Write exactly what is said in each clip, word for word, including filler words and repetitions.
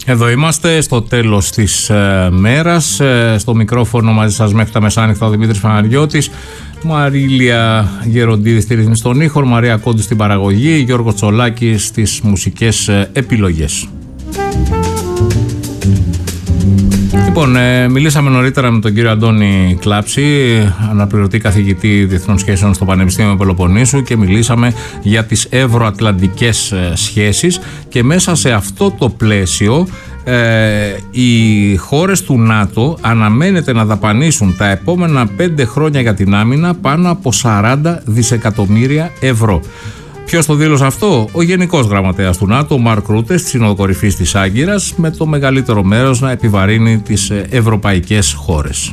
Εδώ είμαστε στο τέλος της ε, μέρας. Ε, στο μικρόφωνο μαζί σας μέχρι τα μεσάνυχτα ο Δημήτρης Παναγιώτης, Μαρίλια Γεροντίδη στη ρύθμιση των ήχων, Μαρία Κόντου στην παραγωγή, Γιώργο Τσολάκη στις μουσικές ε, επιλογές. Λοιπόν, ε, μιλήσαμε νωρίτερα με τον κύριο Αντώνη Κλάψη, αναπληρωτή καθηγητή διεθνών σχέσεων στο Πανεπιστήμιο Πελοποννήσου, και μιλήσαμε για τις ευρωατλαντικές ε, σχέσεις, και μέσα σε αυτό το πλαίσιο ε, οι χώρες του ΝΑΤΟ αναμένεται να δαπανίσουν τα επόμενα πέντε χρόνια για την άμυνα πάνω από σαράντα δισεκατομμύρια ευρώ. Ποιος το δήλωσε αυτό? Ο Γενικός Γραμματέας του ΝΑΤΟ, ο Μαρκ Ρούτε, στη Σύνοδο Κορυφής της Άγκυρας, με το μεγαλύτερο μέρος να επιβαρύνει τις ευρωπαϊκές χώρες.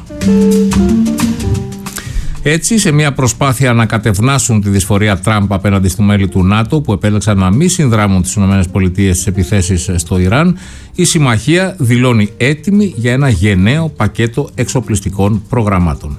Έτσι, σε μια προσπάθεια να κατευνάσουν τη δυσφορία Τραμπ απέναντι στη μέλη του ΝΑΤΟ που επέλεξαν να μην συνδράμουν τις ΗΠΑ στις επιθέσεις στο Ιράν, η συμμαχία δηλώνει έτοιμη για ένα γενναίο πακέτο εξοπλιστικών προγραμμάτων.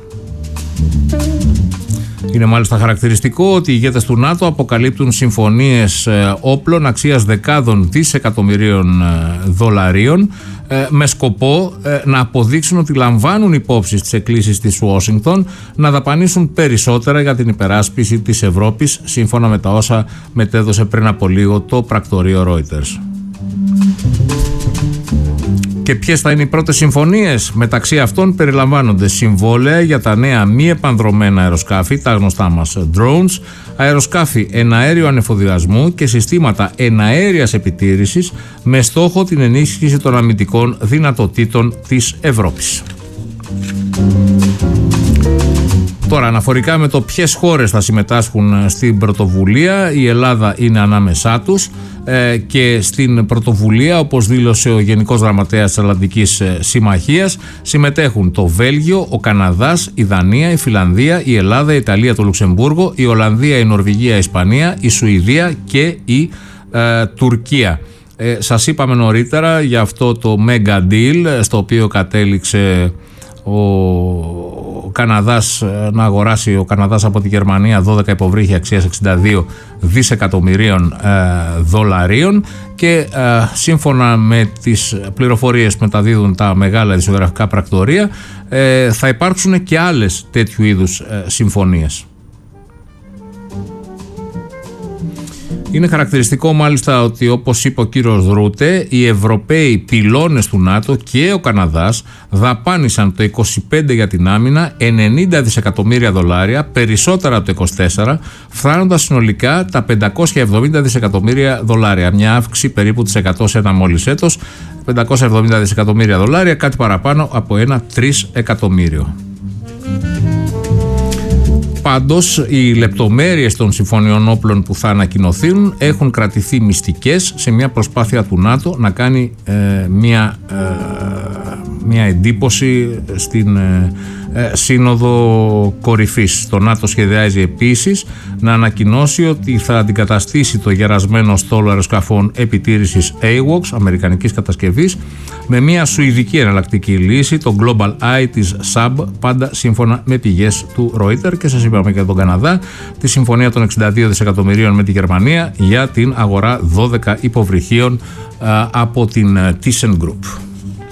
Είναι μάλιστα χαρακτηριστικό ότι οι ηγέτες του ΝΑΤΟ αποκαλύπτουν συμφωνίες ε, όπλων αξίας δεκάδων δισεκατομμυρίων ε, δολαρίων ε, με σκοπό ε, να αποδείξουν ότι λαμβάνουν υπόψη στις εκκλήσεις της Ουάσιγκτον να δαπανίσουν περισσότερα για την υπεράσπιση της Ευρώπης, σύμφωνα με τα όσα μετέδωσε πριν από λίγο το πρακτορείο Reuters. Και ποιες θα είναι οι πρώτες συμφωνίες? Μεταξύ αυτών περιλαμβάνονται συμβόλαια για τα νέα μη επανδρωμένα αεροσκάφη, τα γνωστά μας drones, αεροσκάφη εναέριου ανεφοδιασμού και συστήματα εναέριας επιτήρησης, με στόχο την ενίσχυση των αμυντικών δυνατοτήτων της Ευρώπης. Τώρα, αναφορικά με το ποιες χώρες θα συμμετάσχουν στην πρωτοβουλία, η Ελλάδα είναι ανάμεσά τους ε, και στην πρωτοβουλία, όπως δήλωσε ο Γενικός Γραμματέας της Ατλαντικής Συμμαχίας, συμμετέχουν το Βέλγιο, ο Καναδάς, η Δανία, η Φιλανδία, η Ελλάδα, η Ιταλία, το Λουξεμβούργο, η Ολλανδία, η Νορβηγία, η Ισπανία, η Σουηδία και η ε, Τουρκία. Ε, σας είπαμε νωρίτερα για αυτό το mega deal στο οποίο κατέληξε ο Καναδάς, να αγοράσει ο Καναδάς από τη Γερμανία δώδεκα υποβρύχια αξίας εξήντα δύο δισεκατομμυρίων ε, δολαρίων, και ε, σύμφωνα με τις πληροφορίες που μεταδίδουν τα μεγάλα ειδησιογραφικά πρακτορεία ε, θα υπάρξουν και άλλες τέτοιου είδους ε, συμφωνίες. Είναι χαρακτηριστικό μάλιστα ότι, όπως είπε ο κύριος Ρούτε, οι Ευρωπαίοι πυλώνες του ΝΑΤΟ και ο Καναδάς δαπάνησαν το είκοσι πέντε για την άμυνα ενενήντα δισεκατομμύρια δολάρια, περισσότερα από το είκοσι τέσσερα, φτάνοντας συνολικά τα πεντακόσια εβδομήντα δισεκατομμύρια δολάρια. Μια αύξηση περίπου της εκατό σε ένα μόλις έτος, πεντακόσια εβδομήντα δισεκατομμύρια δολάρια, κάτι παραπάνω από ένα τρεις εκατομμύριο. Πάντως, οι λεπτομέρειες των συμφωνιών όπλων που θα ανακοινωθούν έχουν κρατηθεί μυστικές σε μια προσπάθεια του ΝΑΤΟ να κάνει ε, μια, ε, μια εντύπωση στην ε, ε, Σύνοδο Κορυφής. Το ΝΑΤΟ σχεδιάζει επίσης να ανακοινώσει ότι θα αντικαταστήσει το γερασμένο στόλο αεροσκαφών επιτήρησης έι γουόκς, αμερικανικής κατασκευής, με μια σουηδική εναλλακτική λύση, το Global Eye της σαμπ, πάντα σύμφωνα με πηγές του Reuters. Και σας είπαμε και για τον Καναδά, τη συμφωνία των εξήντα δύο δισεκατομμυρίων με τη Γερμανία για την αγορά δώδεκα υποβρυχίων α, από την ThyssenKrupp.